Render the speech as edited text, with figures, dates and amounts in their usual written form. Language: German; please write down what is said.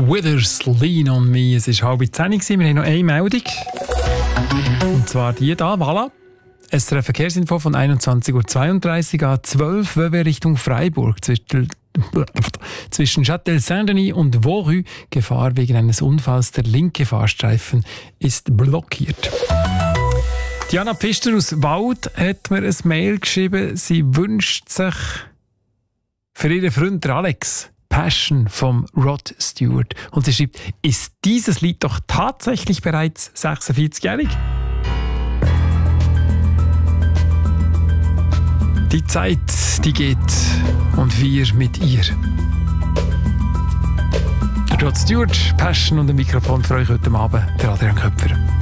Withers, Lean on Me. Es war 9:30. Wir haben noch eine Meldung. Und zwar die da, voilà. SRF Verkehrsinfo von 21:32 Uhr A12 WW Richtung Freiburg. Zwischen Châtel Saint-Denis und Vaurus Gefahr wegen eines Unfalls. Der linke Fahrstreifen ist blockiert. Diana Pfister aus Wald hat mir ein Mail geschrieben. Sie wünscht sich für ihren Freund Alex Passion vom Rod Stewart. Und sie schreibt, ist dieses Lied doch tatsächlich bereits 46-jährig? Die Zeit, die geht und wir mit ihr. Der Rod Stewart, Passion und ein Mikrofon für euch heute Abend, der Adrian Köpfer.